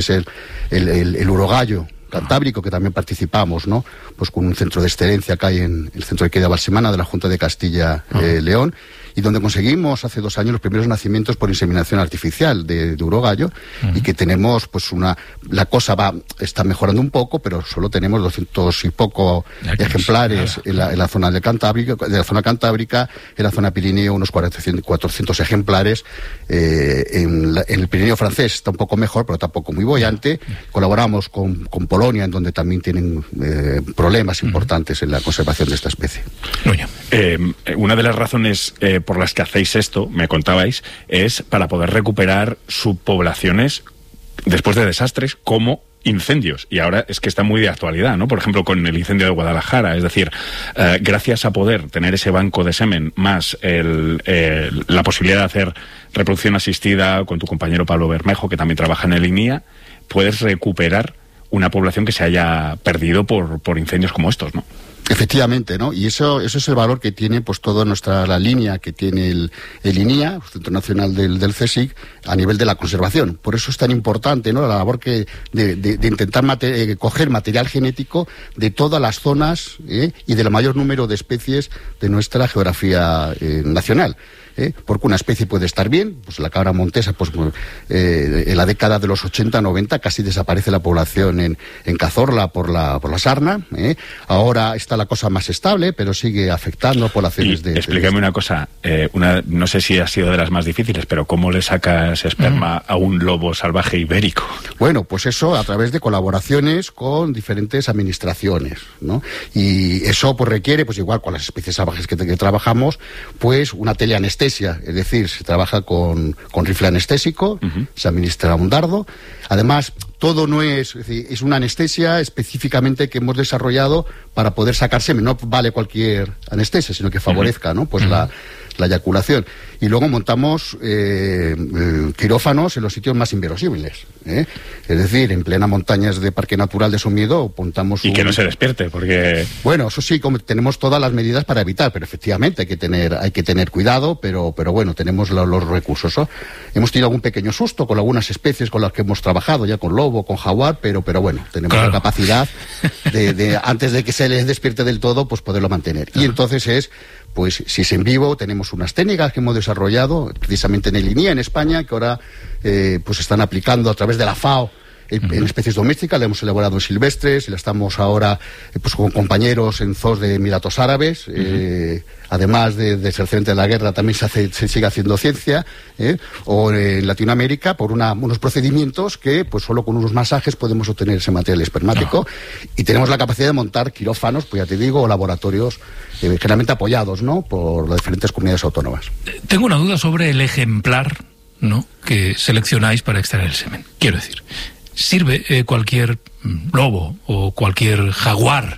ser el urogallo cantábrico, que también participamos, ¿no? Pues con un centro de excelencia que hay en el centro de Queda Balsemana de la Junta de Castilla León, y donde conseguimos hace 2 años los primeros nacimientos por inseminación artificial de urogallo, y que tenemos pues la cosa está mejorando un poco, pero solo tenemos 200 y poco ejemplares en la zona de la zona cantábrica, en la zona Pirineo unos 400 ejemplares, en el Pirineo francés está un poco mejor, pero tampoco muy boyante. Colaboramos con Polonia, en donde también tienen problemas importantes en la conservación de esta especie. Una de las razones por las que hacéis esto, me contabais, es para poder recuperar subpoblaciones después de desastres como incendios, y ahora es que está muy de actualidad, ¿no? Por ejemplo, con el incendio de Guadalajara, es decir, gracias a poder tener ese banco de semen más la posibilidad de hacer reproducción asistida con tu compañero Pablo Bermejo, que también trabaja en el INIA, puedes recuperar una población que se haya perdido por incendios como estos, ¿no? Efectivamente, ¿no? Y eso es el valor que tiene pues toda la línea que tiene el INIA, el Centro Nacional del CSIC, a nivel de la conservación. Por eso es tan importante, ¿no?, la labor de intentar coger material genético de todas las zonas y del mayor número de especies de nuestra geografía nacional. Porque una especie puede estar bien, pues la cabra montesa, pues en la década de los 80-90 casi desaparece la población en Cazorla por la sarna. Ahora está la cosa más estable, pero sigue afectando poblaciones de... Explícame una cosa, no sé si ha sido de las más difíciles, pero ¿cómo le sacas esperma a un lobo salvaje ibérico? Bueno, pues eso a través de colaboraciones con diferentes administraciones, ¿no? Y eso pues requiere, pues igual con las especies salvajes que trabajamos, pues una teleanestesia. Es decir, se trabaja con rifle anestésico, se administra un dardo. Además, todo no es una anestesia específicamente que hemos desarrollado para poder sacar semen. No vale cualquier anestesia, sino que favorezca, ¿no?, pues la eyaculación. Y luego montamos quirófanos en los sitios más inverosímiles. Es decir, en plena montañas de Parque Natural de Somiedo montamos... Y que no se despierte, porque... Bueno, eso sí, como tenemos todas las medidas para evitar, pero efectivamente hay que tener cuidado, pero bueno, tenemos los recursos, ¿no? Hemos tenido algún pequeño susto con algunas especies con las que hemos trabajado, ya con lobo, con jaguar, pero bueno, tenemos la capacidad de antes de que se les despierte del todo, pues poderlo mantener. Y entonces pues si es en vivo, tenemos unas técnicas que hemos desarrollado precisamente en el INIA, en España, que ahora pues están aplicando a través de la FAO en especies domésticas. La hemos elaborado en silvestres y la estamos ahora pues con compañeros en zoos de Emiratos Árabes. Además de ser frente de la guerra, también se sigue haciendo ciencia, o en Latinoamérica por unos procedimientos que pues solo con unos masajes podemos obtener ese material espermático. Y tenemos la capacidad de montar quirófanos, pues ya te digo, o laboratorios generalmente apoyados, ¿no?, por las diferentes comunidades autónomas. Tengo una duda sobre el ejemplar, ¿no?, que seleccionáis para extraer el semen. Quiero decir, ¿sirve cualquier lobo o cualquier jaguar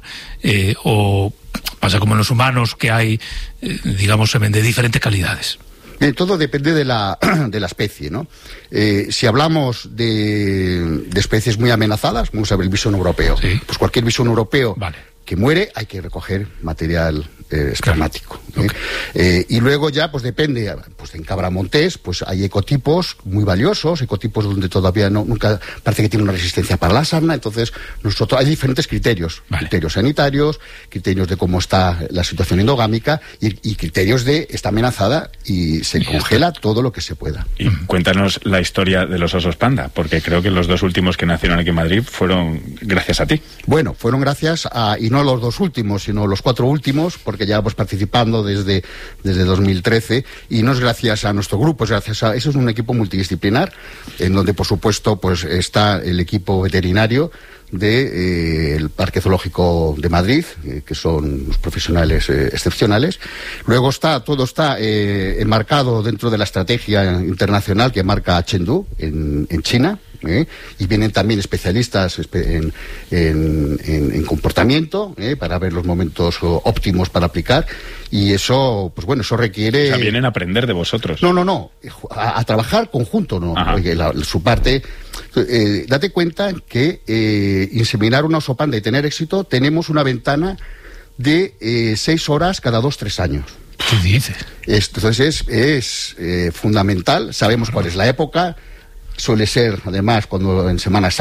o pasa como en los humanos que hay, digamos, semen de diferentes calidades? Todo depende de la especie, ¿no? Si hablamos de especies muy amenazadas, vamos a ver el bisón europeo. Sí. Pues cualquier bisón europeo que muere hay que recoger material espermático. Claro. Okay. Y luego ya pues depende, pues en cabra montés pues hay ecotipos muy valiosos, ecotipos donde todavía nunca parece que tiene una resistencia para la sarna. Entonces nosotros hay diferentes criterios, criterios sanitarios, criterios de cómo está la situación endogámica y criterios de está amenazada y se congela todo lo que se pueda. Y cuéntanos la historia de los osos panda, porque creo que los 2 últimos que nacieron aquí en Madrid fueron gracias a ti. Bueno, fueron gracias a, y no los 2 últimos, sino los 4 últimos, porque ya pues participando desde 2013, y no es gracias a nuestro grupo, es gracias a... Eso es un equipo multidisciplinar, en donde por supuesto pues está el equipo veterinario del Parque Zoológico de Madrid, que son unos profesionales excepcionales. Luego todo está enmarcado dentro de la estrategia internacional que marca Chengdu en China. Y vienen también especialistas en comportamiento para ver los momentos óptimos para aplicar, y eso, pues bueno, eso requiere... O sea, vienen a aprender de vosotros. No, a trabajar conjunto, ¿no? Oye, su parte... date cuenta que inseminar una oso panda y tener éxito, tenemos una ventana de 6 horas cada 2-3 años. ¿Qué dices? Entonces es fundamental, sabemos cuál es la época. Suele ser, además, cuando en Semana Santa